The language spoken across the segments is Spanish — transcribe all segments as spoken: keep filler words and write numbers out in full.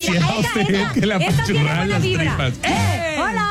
decía esta, usted esta, que la esta tiene apachurraban buena las vibra. tripas. ¡Eh! ¡Hola!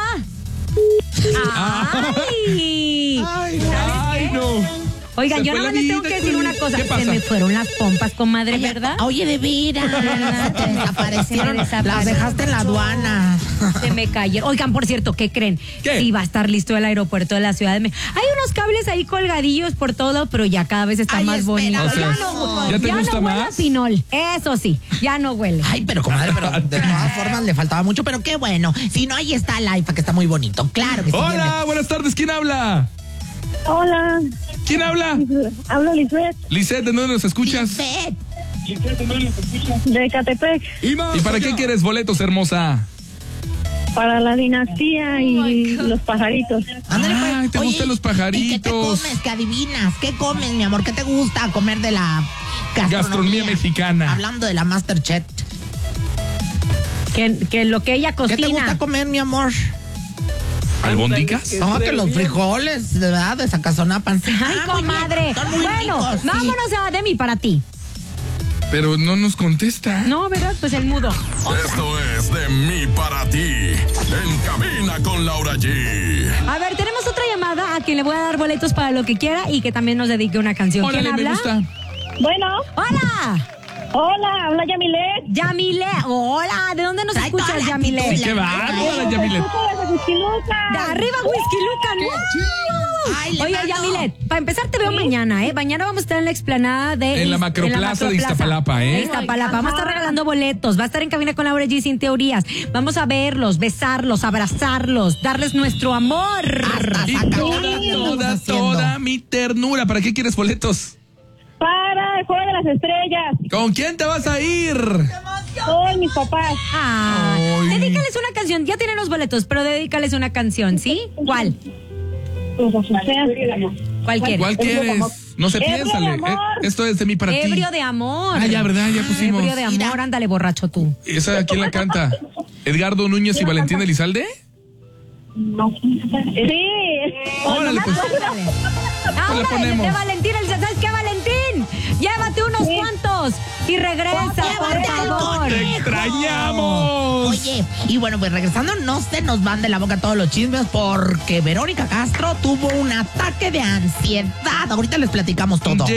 ¡Ay! Ay, ¿Sabes ay, qué? no. Oigan, Se yo fue nada la más les tengo vida. que decir una cosa. ¿Qué pasa? Se me fueron las pompas, comadre, Oye, ¿verdad? Oye, de veras. ¿Verdad? Te desaparecieron. Se me Las desapareció. dejaste en la aduana. Se me cayeron. Oigan, por cierto, ¿qué creen? ¿Qué? Sí, va a estar listo el aeropuerto de la Ciudad de México. Hay unos cables ahí colgadillos por todo, pero ya cada vez está Ay, más espera, bonito. o sea, ya no, ¿ya te gusta no huele más? a pinol. Eso sí, ya no huele. Ay, pero comadre, pero de todas formas le faltaba mucho, pero qué bueno. Si no, ahí está el IFA, que está muy bonito. Claro que sí. Hola, buenas tardes. ¿Quién habla? Hola, ¿Quién habla? hablo Lisbeth Lisette, ¿de dónde nos escuchas? Lisbeth. de Catepec ¿Y para qué quieres boletos, hermosa? para la dinastía y los pajaritos. Ándale, pues. Ay, ¿te gustan los pajaritos? ¿Y qué te comes? ¿Qué adivinas? ¿Qué comes, mi amor? ¿Qué te gusta comer de la gastronomía, Gastronomía mexicana. Hablando de la Masterchef. Que, que lo que ella ¿Qué cocina. te gusta comer, mi amor? ¿Albóndigas? No, que los frijoles, de verdad, de Zacazonapan. Ay, Ah, muy comadre. bien, son muy Bueno, ricos, sí. vámonos a Demi para ti. Pero no nos contesta. No, ¿verdad? Pues el mudo. Esto es de mí para ti. En cabina con Laura G. A ver, tenemos otra llamada a quien le voy a dar boletos para lo que quiera y que también nos dedique una canción. Órale, ¿Quién me habla? gusta. Bueno, ¡Hola! hola, habla Yamilet. Yamile. Hola, ¿de dónde nos Trae toda escuchas, la Yamile? actitud, ¡Qué bárbara, Yamilet! Hola, de Huixquilucan. De arriba, Whisky Lucan. Ay, le Oye, mando. Yamilet, para empezar te veo mañana, ¿eh? Mañana vamos a estar en la explanada de... En la Macroplaza de Iztapalapa, ¿eh? De Iztapalapa. Vamos a estar regalando boletos. Va a estar en cabina con Laura G sin teorías. Vamos a verlos, besarlos, abrazarlos, darles nuestro amor. Hasta Y saca- toda, ¿qué toda, estamos haciendo? toda mi ternura. ¿Para qué quieres boletos? Para el Juego de las Estrellas. ¿Con quién te vas a ir? Con mis papás. Ah, Ay. dedícales una canción. Ya tienen los boletos, pero dedícales una canción, ¿sí? ¿Cuál? Pues, o sea, ¿Cuál quieres? ¿Cuál quieres? No se Ebrio de piénsale. amor. Eh, esto es de mí para ti. Ebrio de amor. Ah, ya, ¿verdad? Ya pusimos. Ebrio de amor. Ándale, borracho tú. ¿Esa quién la canta? ¿Edgardo Núñez y Valentín Elizalde? Sí. Órale, pues. Ahora, ponemos. de Valentín, Elisa, ¿sabes qué, Valentín? Llévate unos cuantos y regresa, por Llévate al favor. conejo. ¡Te extrañamos! Oye, y bueno, pues regresando, no se nos van de la boca todos los chismes porque Verónica Castro tuvo un ataque de ansiedad. Ahorita les platicamos todo.